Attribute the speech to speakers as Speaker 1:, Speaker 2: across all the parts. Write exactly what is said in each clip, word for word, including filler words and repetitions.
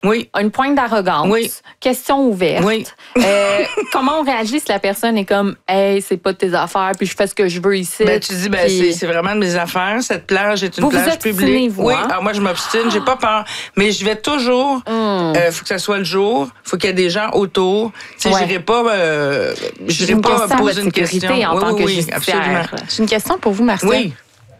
Speaker 1: Oui.
Speaker 2: Une pointe d'arrogance.
Speaker 1: Oui.
Speaker 2: Question ouverte.
Speaker 1: Oui.
Speaker 2: Euh, comment on réagit si la personne est comme « Hey, c'est pas de tes affaires, puis je fais ce que je veux ici. »
Speaker 1: Ben, tu dis, ben,
Speaker 2: puis...
Speaker 1: c'est, c'est vraiment de mes affaires. Cette plage est une
Speaker 2: vous
Speaker 1: plage
Speaker 2: vous
Speaker 1: publique.
Speaker 2: vous,
Speaker 1: Oui,
Speaker 2: hein?
Speaker 1: alors moi, je m'obstine, j'ai pas peur. Mais je vais toujours, il
Speaker 2: Mm.
Speaker 1: euh, faut que ça soit le jour, faut qu'il y ait des gens autour. Tu sais,
Speaker 2: Ouais.
Speaker 1: j'irai pas, euh, j'irai
Speaker 2: une
Speaker 1: pas
Speaker 2: question à
Speaker 1: poser
Speaker 2: votre
Speaker 1: une
Speaker 2: sécurité
Speaker 1: question.
Speaker 2: en
Speaker 1: oui,
Speaker 2: tant
Speaker 1: oui,
Speaker 2: que
Speaker 1: oui,
Speaker 2: justicière.
Speaker 1: absolument.
Speaker 3: J'ai une question pour vous, Marcel.
Speaker 1: Oui.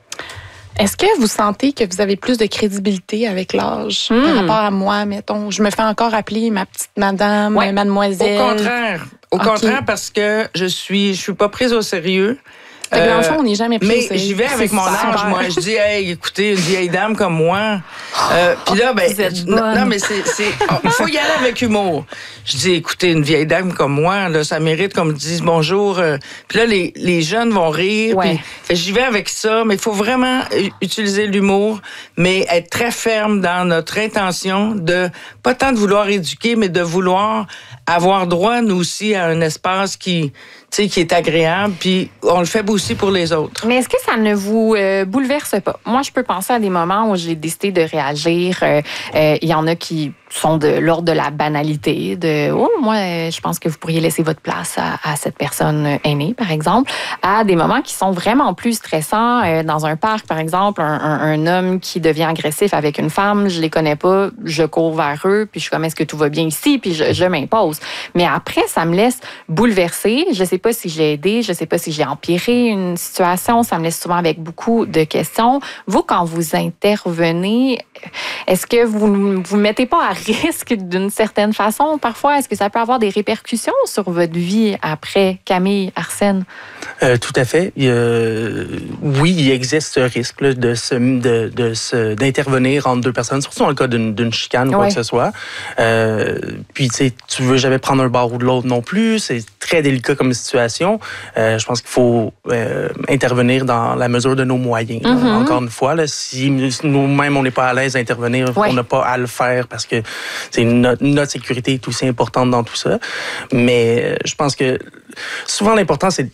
Speaker 3: Est-ce que vous sentez que vous avez plus de crédibilité avec l'âge
Speaker 2: Mm.
Speaker 3: par rapport à moi, mettons? Je me fais encore appeler ma petite madame,
Speaker 2: Ouais.
Speaker 3: mademoiselle.
Speaker 1: Au contraire. Au
Speaker 3: Ok.
Speaker 1: contraire, parce que je suis, je suis pas prise au sérieux.
Speaker 3: Fait que dans le
Speaker 1: Euh,
Speaker 3: fond, on n'est jamais pris au
Speaker 1: Mais
Speaker 3: sérieux.
Speaker 1: j'y vais avec
Speaker 3: C'est
Speaker 1: mon
Speaker 3: super.
Speaker 1: âge, moi. Je dis, hey, écoutez, une vieille dame comme moi. Euh, Puis là, ben,
Speaker 2: Vous êtes
Speaker 1: je-
Speaker 2: bonne.
Speaker 1: non, mais c'est, c'est, il faut y aller avec humour. Je dis, écoutez, une vieille dame comme moi, là, ça mérite qu'on me dise bonjour. euh. Puis là, les, les jeunes vont rire.
Speaker 2: Ouais.
Speaker 1: Puis, fait, j'y vais avec ça, mais il faut vraiment u- utiliser l'humour, mais être très ferme dans notre intention de, pas tant de vouloir éduquer, mais de vouloir avoir droit, nous aussi, à un espace qui, tu sais, qui est agréable, puis on le fait aussi pour les autres.
Speaker 2: Mais est-ce que ça ne vous euh, bouleverse pas? Moi, je peux penser à des moments où j'ai décidé de réagir. Euh, euh, il y en a qui sont de l'ordre de la banalité, de « Oh, moi, euh, je pense que vous pourriez laisser votre place à, à cette personne aînée, par exemple », à des moments qui sont vraiment plus stressants. Euh, dans un parc, par exemple, un, un, un homme qui devient agressif avec une femme, je les connais pas, je cours vers eux, puis je suis comme « Est-ce que tout va bien ici? » Puis je, je m'impose. Mais après, ça me laisse bouleversée. Je sais pas si j'ai aidé, je sais pas si j'ai empiré une situation. Ça me laisse souvent avec beaucoup de questions. Vous, quand vous intervenez, est-ce que vous ne vous mettez pas à risque d'une certaine façon parfois? Est-ce que ça peut avoir des répercussions sur votre vie après? Camille, Arsène?
Speaker 4: Euh, tout à fait. Il y a- oui, il existe ce risque là, de se, de, de se, d'intervenir entre deux personnes, surtout dans le cas d'une, d'une chicane ou quoi
Speaker 2: Ouais.
Speaker 4: que ce soit. Euh, puis, tu sais, tu veux jamais prendre un bord ou de l'autre non plus. C'est très délicat comme situation. Euh, je pense qu'il faut euh, intervenir dans la mesure de nos moyens. là.
Speaker 2: Mm-hmm.
Speaker 4: Encore une fois, là, si nous-mêmes, on n'est pas à l'aise d'intervenir,
Speaker 2: Ouais.
Speaker 4: on n'a pas à le faire parce que c'est notre, notre sécurité est aussi importante dans tout ça. Mais euh, je pense que souvent, l'important, c'est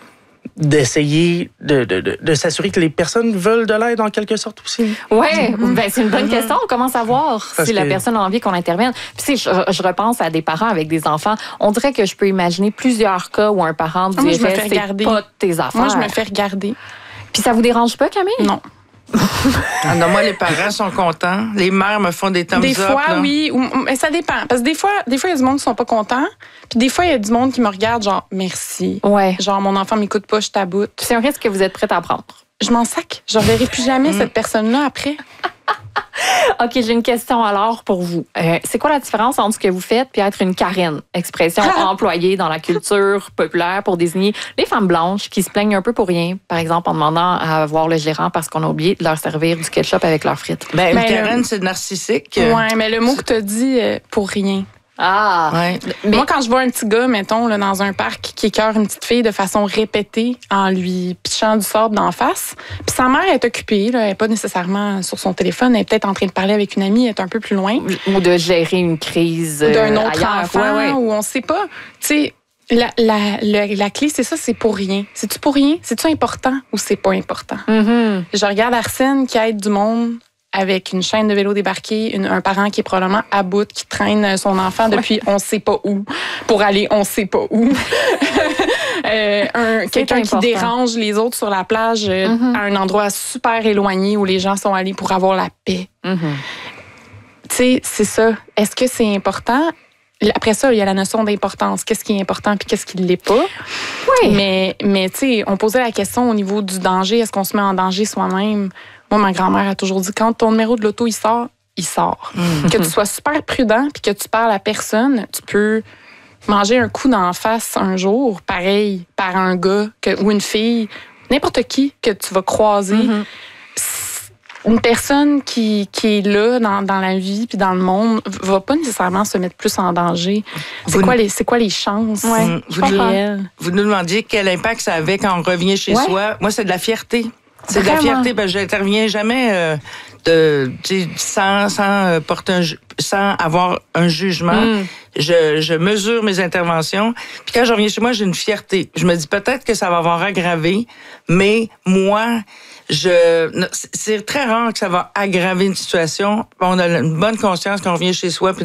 Speaker 4: d'essayer de, de, de, de s'assurer que les personnes veulent de l'aide en quelque sorte aussi.
Speaker 2: Oui, ben, c'est une bonne question. On commence à voir
Speaker 4: Parce
Speaker 2: si la
Speaker 4: que-
Speaker 2: personne a envie qu'on intervienne. Puis, tu sais, je, je repense à des parents avec des enfants. On dirait que je peux imaginer plusieurs cas où un parent
Speaker 3: Ah, moi, je me
Speaker 2: dirait
Speaker 3: fais
Speaker 2: c'est
Speaker 3: regarder.
Speaker 2: pas de tes affaires.
Speaker 3: Moi, je me fais regarder.
Speaker 2: Puis ça vous dérange pas, Camille?
Speaker 3: Non.
Speaker 1: Ah non, moi, les parents sont contents. Les mères me font des thumbs
Speaker 3: Des
Speaker 1: up.
Speaker 3: fois,
Speaker 1: là.
Speaker 3: oui. Ou, mais ça dépend. Parce que des fois, des fois, il y a du monde qui sont pas contents. Puis des fois, il y a du monde qui me regarde genre, merci.
Speaker 2: Ouais.
Speaker 3: Genre, mon enfant m'écoute pas, je taboute.
Speaker 2: C'est un risque que vous êtes prête à prendre.
Speaker 3: Je m'en sac. Je reverrai plus jamais cette personne-là après.
Speaker 2: OK, j'ai une question alors pour vous. Euh, c'est quoi la différence entre ce que vous faites puis être une Karen, expression employée dans la culture populaire pour désigner les femmes blanches qui se plaignent un peu pour rien, par exemple en demandant à voir le gérant parce qu'on a oublié de leur servir du ketchup avec leurs frites?
Speaker 1: Ben, une
Speaker 3: Ben,
Speaker 1: Karen,
Speaker 3: le-
Speaker 1: c'est narcissique.
Speaker 3: Ouais, mais le mot que tu as dit, euh, pour rien.
Speaker 2: Ah!
Speaker 1: Ouais.
Speaker 2: Mais
Speaker 3: Moi, quand je vois un petit gars, mettons, là, dans un parc, qui écœure une petite fille de façon répétée en lui pitchant du sable d'en face, puis sa mère est occupée, là, elle n'est pas nécessairement sur son téléphone, elle est peut-être en train de parler avec une amie, elle est un peu plus loin,
Speaker 2: ou de gérer une crise euh,
Speaker 3: d'un autre
Speaker 2: ailleurs.
Speaker 3: enfant,
Speaker 2: Ouais, ouais.
Speaker 3: ou on sait pas. Tu sais, la, la, la, la clé, c'est ça, c'est pour rien. C'est-tu pour rien? C'est-tu important ou c'est pas important?
Speaker 2: Mhm.
Speaker 3: Je regarde Arsène qui aide du monde avec une chaîne de vélo débarqué, une- un parent qui est probablement à bout, qui traîne son enfant depuis on sait pas où pour aller on sait pas où. Euh, un, quelqu'un qui
Speaker 2: important.
Speaker 3: dérange les autres sur la plage euh,
Speaker 2: Mhm.
Speaker 3: à un endroit super éloigné où les gens sont allés pour avoir la paix.
Speaker 2: Mhm.
Speaker 3: Tu sais, c'est ça. Est-ce que c'est important? Après ça, il y a la notion d'importance. Qu'est-ce qui est important puis qu'est-ce qui ne l'est pas?
Speaker 2: Oui.
Speaker 3: Mais, mais tu sais, on posait la question au niveau du danger. Est-ce qu'on se met en danger soi-même? Moi, ma grand-mère a toujours dit, quand ton numéro de l'auto, il sort, il sort. Que tu sois super prudent puis que tu parles à personne, tu peux manger un coup d'en face un jour, pareil, par un gars que, ou une fille, n'importe qui que tu vas croiser.
Speaker 2: Mhm.
Speaker 3: Une personne qui, qui est là dans, dans la vie puis dans le monde va pas nécessairement se mettre plus en danger. C'est
Speaker 1: Vous-
Speaker 3: quoi les, c'est quoi les chances
Speaker 2: Ouais,
Speaker 1: Mm.
Speaker 2: je comprends.
Speaker 3: réelles?
Speaker 1: Vous nous demandiez quel impact ça avait quand on revient chez
Speaker 2: Ouais.
Speaker 1: soi. Moi, c'est de la fierté. C'est de la
Speaker 2: Vraiment.
Speaker 1: fierté, parce que j'interviens jamais euh, de, tu sais, sans, sans, euh, porter un ju- sans avoir un jugement.
Speaker 2: Mm.
Speaker 1: Je, je mesure mes interventions. Puis quand je reviens chez moi, j'ai une fierté. Je me dis peut-être que ça va avoir aggravé, mais moi, je, c'est très rare que ça va aggraver une situation. On a une bonne conscience qu'on revient chez soi, puis